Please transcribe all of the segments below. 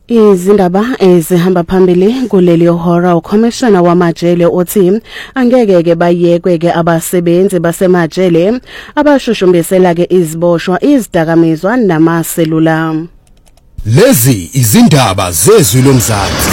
Izindaba ezihamba phambili kuleli hora ukhomishana wamajele othi angeke bayekwe ke abasebenzi basemajele abashushumbisela ke iziboshwa izidakamizwa namaselula. Lezi izindaba zezwi lomzansi.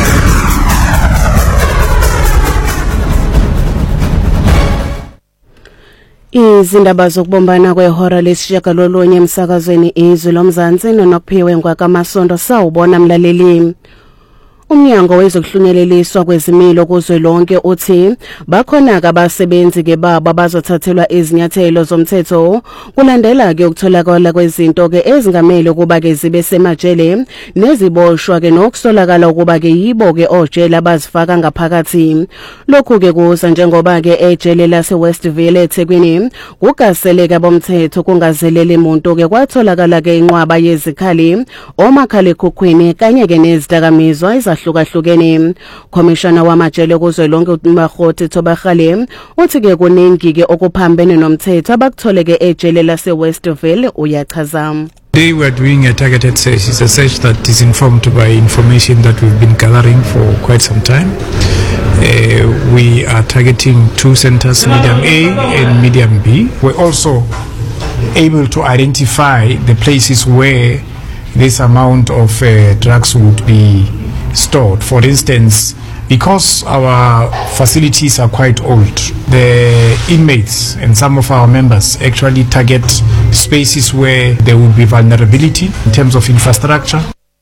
Izindaba zokubombana kwehora lesishiyagalolunye emsakazweni izwi lomzansi nonokuphiwe ngwakamasondo sawubona mlaleli. Umnyango wezokuhlunyeleliswa kwezimilo kuzwelonke uthi bakhona ke abasebenzi ke baba bazothathelwa izinyathelo zomthetho kulandela ke ukutholakala kwezinto ke ezingamele kuba ke zibe semajele neziboshwa ke nokusolakala kuba ke yibo ke ojela bazifaka ngaphakathi. Lokhu ke kuza njengoba ke ejele lase Westville eThekwini kugaseleka bomthetho kungazelele umuntu ke kwatholakala ke inqwaba yezikhali omakhala ekhukhwini kanye ke nezidakamizwa ahlukahlukene. Komishana wamajele kuzwelonke uMagoti Thobagale uthi ke kuningi ke okuphambene nomthetho abakutholeke ejele lase Westville uyachaza. Today we are doing a targeted search. It's a search that is informed by information that we've been gathering for quite some time. We are targeting two centers, Medium A and Medium B. We're also able to identify the places where this amount of drugs would be stored. For instance, because our facilities are quite old, the inmates and some of our members actually target spaces where there would be vulnerability in terms of infrastructure.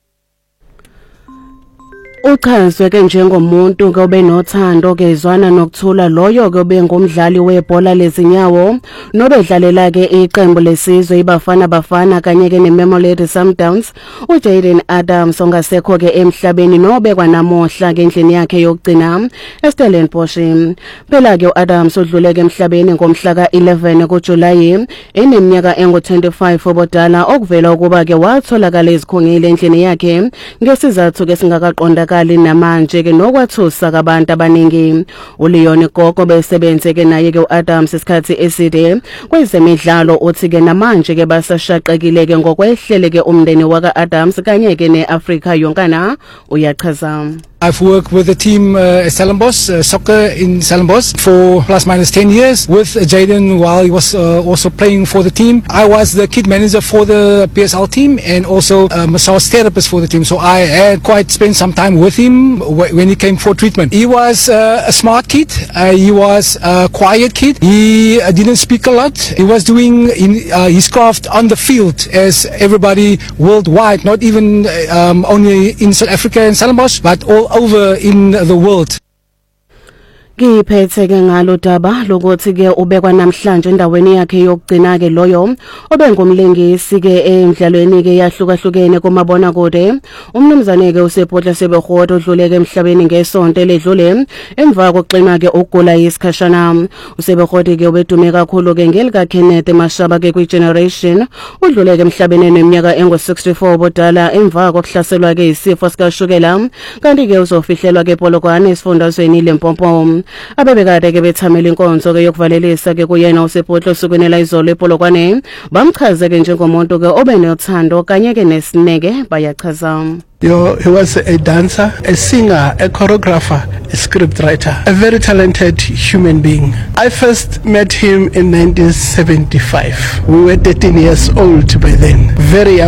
Uchazwe ke njengomuntu ke obenothando kezwana nokuthula loyo ke obengumdlali webhola lezinyawo nobedlalela ke iqembu lesizwe iBafana Bafana kanye ke neMamelodi Sundowns. uJayden Adams ongasekho ke emhlabeni nobekwa namohla ke endlini yakhe yokugcina eStellenbosch. Phela ke uAdams udlule ke emhlabeni ngomhla ka 11 kuJulayi eneminyaka engu25 obudala okuvela ukuba ke watholakala ezikhongile endlini yakhe ngesizathu ke singakaqondakali namanje ke nokwathusa kabantu abaningi. uLeon Gogo besebenze ke naye ke uAdams isikhathi eside kwezemidlalo uthi ke namanje ke basashaqekile ke ngokwehlele ke umndeni waka Adams kanye ke neAfrika yonkana uyachaza. I've worked with the team Stellenbosch, soccer in Stellenbosch for plus minus 10 years with Jayden while he was also playing for the team. I was the kid manager for the PSL team and also massage therapist for the team. So I had quite spent some time with him when he came for treatment. He was a smart kid. He was a quiet kid. He didn't speak a lot. He was doing his craft on the field as everybody worldwide, not even only in South Africa and Stellenbosch, but all over in the world. Ngiphethe ke ngalo daba lokuthi ke ubekwa namhlanje endaweni yakhe yokugcina ke loyo obengumlengisi ke emidlalweni ke yahlukahlukene kumabona kude. Umnumzane ke uSebhodla Sebehoti udluleke emhlabeni ngesonto ledlule emva kokuxinwa ke ukugula isikhashana. uSebehoti ke ubedume kakhulu ke ngelika Kenneth Mashaba ke kwigeneration udluleke emhlabeni neminyaka engu64 obudala emva kokuhlaselwa ke isifo sikashukela kanti ke uzofihlelwa ke Polokwane esifundazweni leMpompom. Abebekade ke bethamela inkonzo ke yokuvalelisa ke kuyena uSebhodla osukunela izolo ePolokwane bamchaze ke njengomuntu ke obenothando kanye ke nesineke bayachaza. He was a dancer, a singer, a choreographer, a scriptwriter, a very talented human being. I first met him in 1975. We were 13 years old by then, very young.